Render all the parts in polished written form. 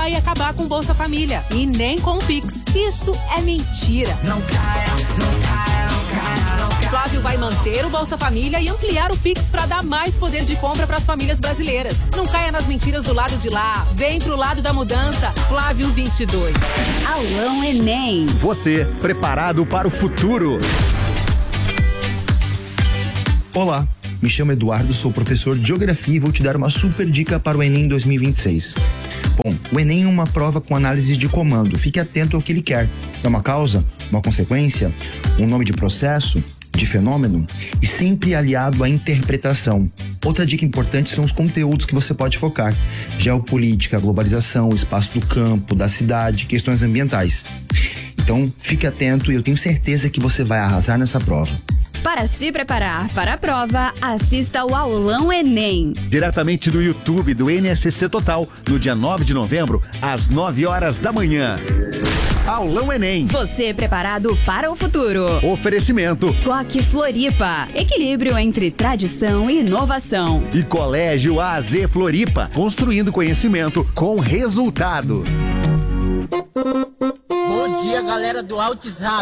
vai acabar com o Bolsa Família e nem com o Pix. Isso é mentira. Não caia, não caia, não caia, não caia. Flávio vai manter o Bolsa Família e ampliar o Pix para dar mais poder de compra para as famílias brasileiras. Não caia nas mentiras do lado de lá. Vem pro lado da mudança. Flávio 22. Aulão Enem. Você, preparado para o futuro? Olá, me chamo Eduardo, sou professor de Geografia e vou te dar uma super dica para o Enem 2026. Bom, o Enem é uma prova com análise de comando. Fique atento ao que ele quer. É uma causa, uma consequência, um nome de processo, de fenômeno e sempre aliado à interpretação. Outra dica importante são os conteúdos que você pode focar: geopolítica, globalização, espaço do campo, da cidade, questões ambientais. Então, fique atento e eu tenho certeza que você vai arrasar nessa prova. Para se preparar para a prova, assista ao Aulão Enem. Diretamente do YouTube do NSC Total, no dia 9 de novembro, às 9 horas da manhã. Aulão Enem. Você preparado para o futuro. Oferecimento. Coque Floripa. Equilíbrio entre tradição e inovação. E Colégio AZ Floripa. Construindo conhecimento com resultado. Bom dia, galera do WhatsApp.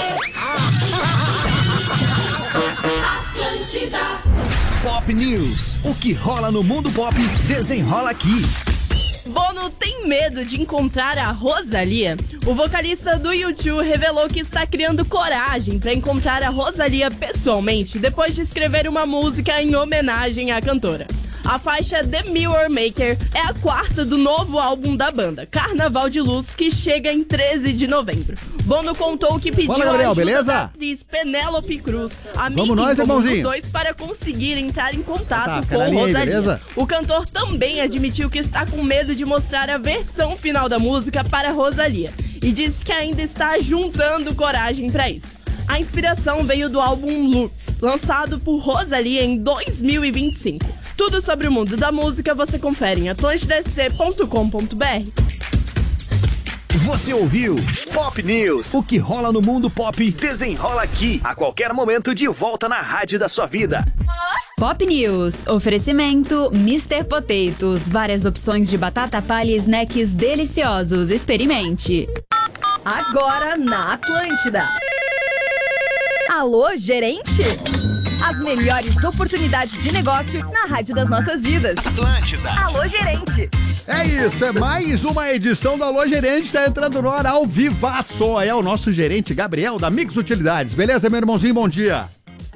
Atlântida. Pop News. O que rola no mundo pop, desenrola aqui. Bono tem medo de encontrar a Rosalía? O vocalista do U2 revelou que está criando coragem para encontrar a Rosalía pessoalmente depois de escrever uma música em homenagem à cantora. A faixa The Mirror Maker é a quarta do novo álbum da banda, Carnaval de Luz, que chega em 13 de novembro. Bono contou que pediu Fala, Gabriel, a ajuda beleza? da atriz Penélope Cruz, amiga Vamos nós, em comum dos irmãozinho. dois, para conseguir entrar em contato com aí, Rosalía. beleza? O cantor também admitiu que está com medo de mostrar a versão final da música para Rosalía e disse que ainda está juntando coragem para isso. A inspiração veio do álbum Lux, lançado por Rosalía em 2025. Tudo sobre o mundo da música você confere em atlantidec.com.br. Você ouviu Pop News. O que rola no mundo pop, desenrola aqui. A qualquer momento de volta na rádio da sua vida. Pop News. Oferecimento Mr. Potatoes. Várias opções de batata palha e snacks deliciosos. Experimente. Agora na Atlântida. Alô, gerente? As melhores oportunidades de negócio na rádio das nossas vidas. Atlântida. Alô, gerente. É isso, é mais uma edição do Alô Gerente, tá entrando no ar ao vivaço. É o nosso gerente Gabriel da Mix Utilidades. Beleza, meu irmãozinho? Bom dia.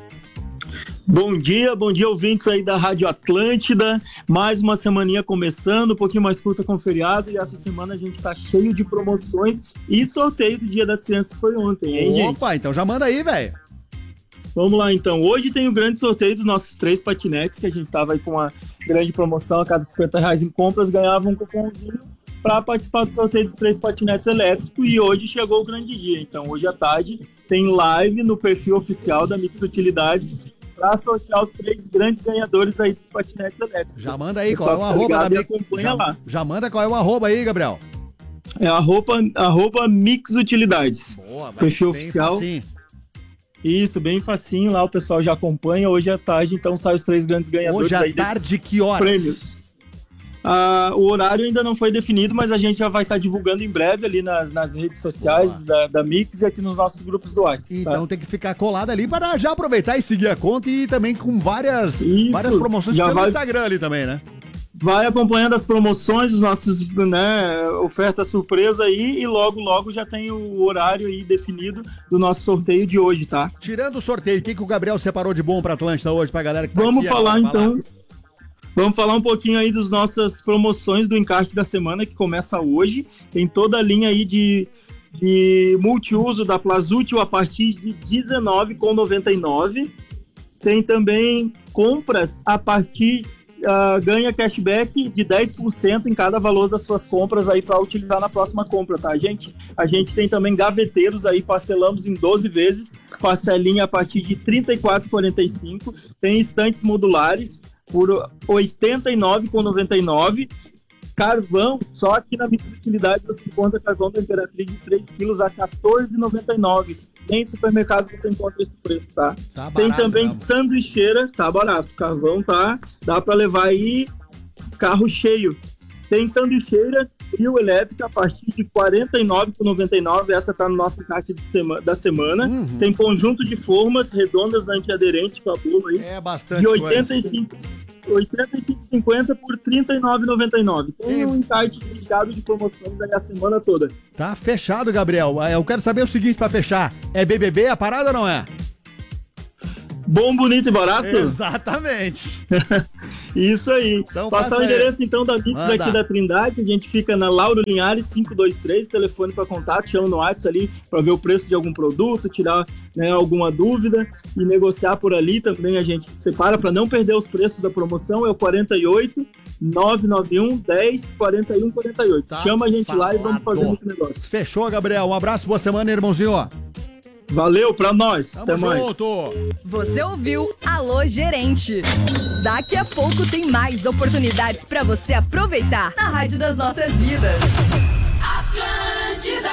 Bom dia, ouvintes aí da Rádio Atlântida. Mais uma semaninha começando, um pouquinho mais curta com o feriado. E essa semana a gente tá cheio de promoções e sorteio do Dia das Crianças que foi ontem, hein, gente? Opa, então já manda aí, velho. Vamos lá, então. Hoje tem o grande sorteio dos nossos 3 patinetes, que a gente tava aí com uma grande promoção. A cada R$50 em compras, ganhava um cupomzinho para participar do sorteio dos 3 patinetes elétricos. E hoje chegou o grande dia. Então, hoje à tarde, tem live no perfil oficial da Mix Utilidades para sortear os 3 grandes ganhadores aí dos patinetes elétricos. Já manda aí qual é o arroba da Mix. Já manda qual é o arroba aí, Gabriel. É arroba Mix Utilidades. Boa, perfil oficial. Facinho. Isso, bem facinho, lá o pessoal já acompanha. Hoje à tarde, então, saem os 3 grandes ganhadores. Hoje à aí tarde, que horas? Prêmios. O horário ainda não foi definido, mas a gente já vai estar divulgando em breve ali nas redes sociais da Mix e aqui nos nossos grupos do WhatsApp. Então tem que ficar colado ali para já aproveitar e seguir a conta e também com várias promoções pelo Instagram ali também, né? Vai acompanhando as promoções, os nossos, oferta surpresa aí, e logo já tem o horário aí definido do nosso sorteio de hoje, tá? Tirando o sorteio, o que o Gabriel separou de bom pra Atlântida hoje, pra galera que tá Vamos aqui? Falar então. Vamos falar um pouquinho aí das nossas promoções do encarte da semana, que começa hoje. Tem toda a linha aí de multiuso da Plazútil a partir de R$19,99. Tem também compras a partir... ganha cashback de 10% em cada valor das suas compras aí para utilizar na próxima compra, tá, gente? A gente tem também gaveteiros aí, parcelamos em 12 vezes, parcelinha a partir de R$ 34,45. Tem estantes modulares por R$ 89,99. Carvão, só aqui na Mix Utilidade você encontra carvão da Imperatriz de 3 quilos a R$ 14,99. Nem supermercado você encontra esse preço, tá? Tá barato, tem também mesmo. sanduicheira, tá barato. Carvão, tá? Dá pra levar aí carro cheio. Tem sanduicheira frio elétrica a partir de R$ 49,99. Essa tá no nosso encarte da semana. Tem conjunto de formas redondas da antiaderente com a bola aí. É bastante de 85,50 por R$ 39,99. Tem um encarte ligado de promoções aí a semana toda. Tá fechado, Gabriel. Eu quero saber o seguinte pra fechar. É BBB a parada ou não é? Bom, bonito e barato? Exatamente. Isso aí. Então, passar o endereço então da Mix aqui da Trindade. A gente fica na Lauro Linhares 523, telefone para contato, chama no WhatsApp ali para ver o preço de algum produto, tirar, né, alguma dúvida e negociar por ali também. A gente separa para não perder os preços da promoção. É o 48 991 10 41 48. Tá chama a gente falado. lá e vamos fazer muito negócio. Fechou, Gabriel. Um abraço, boa semana, irmãozinho. Valeu pra nós. Tamo até mais. junto. Você ouviu Alô Gerente. Daqui a pouco tem mais oportunidades pra você aproveitar na Rádio das Nossas Vidas. Atlântida.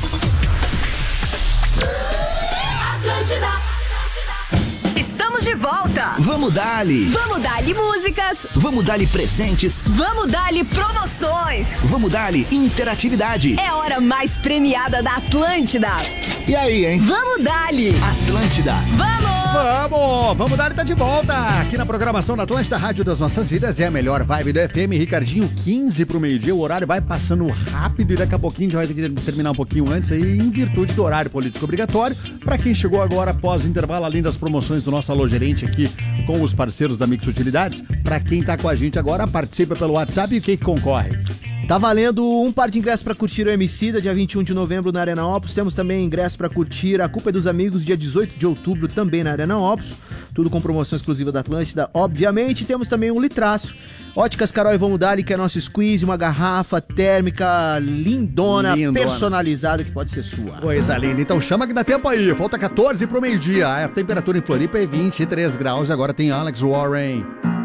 Atlântida. Estamos de volta. Vamos dar-lhe. Vamos dar-lhe músicas. Vamos dar-lhe presentes. Vamos dar-lhe promoções. Vamos dar-lhe interatividade. É a hora mais premiada da Atlântida. E aí, hein? Vamos dar-lhe. Atlântida. Vamos dar, tá de volta aqui na programação da Atlântida, Rádio das Nossas Vidas. É a melhor vibe do FM. Ricardinho, 15 pro meio-dia. O horário vai passando rápido e daqui a pouquinho já vai ter que terminar um pouquinho antes aí, em virtude do horário político obrigatório. Pra quem chegou agora após o intervalo, além das promoções do nosso Alô Gerente aqui com os parceiros da Mix Utilidades, pra quem tá com a gente agora, participa pelo WhatsApp e o que concorre? Tá valendo um par de ingressos pra curtir o Emicida, dia 21 de novembro na Arena Opus. Temos também ingressos pra curtir A Culpa é dos Amigos, dia 18 de outubro, também na Arena Opus. Tudo com promoção exclusiva da Atlântida, obviamente. Temos também um litraço. Óticas Carol e Vamos Dar-lhe, que é nosso squeeze, uma garrafa térmica lindona, personalizada, que pode ser sua. Coisa linda. Então chama que dá tempo aí. Falta 14 pro meio-dia. A temperatura em Floripa é 23 graus. Agora tem Alex Warren.